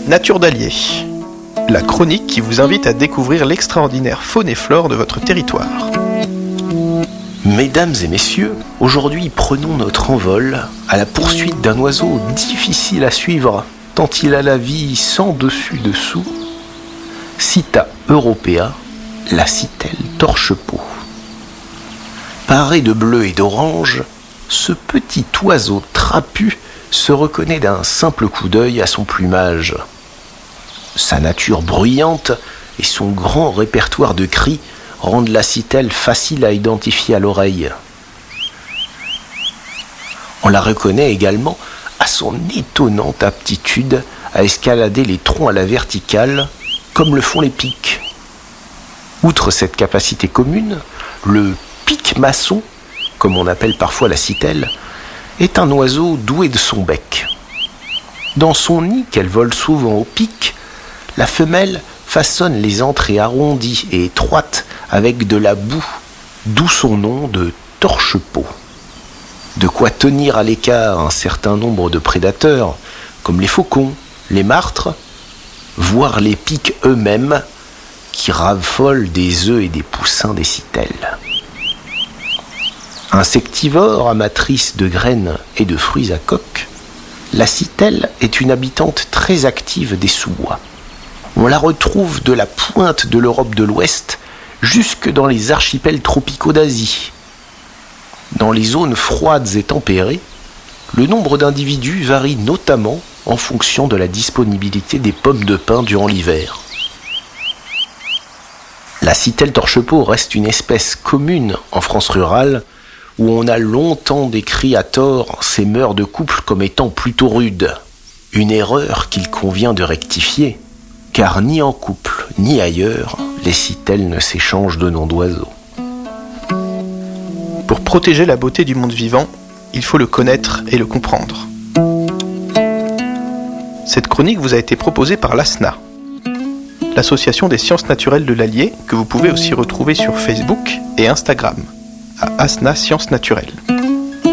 Nature d'Allier, la chronique qui vous invite à découvrir l'extraordinaire faune et flore de votre territoire. Mesdames et messieurs, aujourd'hui prenons notre envol à la poursuite d'un oiseau difficile à suivre, tant il a la vie sans dessus-dessous. Sitta europea, la citelle torche-peau. Paré de bleu et d'orange, ce petit oiseau trapu se reconnaît d'un simple coup d'œil à son plumage. Sa nature bruyante et son grand répertoire de cris rendent la citelle facile à identifier à l'oreille. On la reconnaît également à son étonnante aptitude à escalader les troncs à la verticale, comme le font les pics. Outre cette capacité commune, le pic-maçon, comme on appelle parfois la citelle, est un oiseau doué de son bec. Dans son nid qu'elle vole souvent au pic, la femelle façonne les entrées arrondies et étroites avec de la boue, d'où son nom de torche-peau. De quoi tenir à l'écart un certain nombre de prédateurs, comme les faucons, les martres, voire les pics eux-mêmes, qui raffolent des œufs et des poussins des citelles. Insectivore, amatrice de graines et de fruits à coque, la citelle est une habitante très active des sous-bois. On la retrouve de la pointe de l'Europe de l'Ouest jusque dans les archipels tropicaux d'Asie. Dans les zones froides et tempérées, le nombre d'individus varie notamment en fonction de la disponibilité des pommes de pin durant l'hiver. La citelle torche-peau reste une espèce commune en France rurale, où on a longtemps décrit à tort ses mœurs de couple comme étant plutôt rudes. Une erreur qu'il convient de rectifier, car ni en couple ni ailleurs, les citelles ne s'échangent de noms d'oiseaux. Pour protéger la beauté du monde vivant, il faut le connaître et le comprendre. Cette chronique vous a été proposée par l'ASNA, l'association des sciences naturelles de l'Allier, que vous pouvez aussi retrouver sur Facebook et Instagram, à Asna Sciences Naturelles.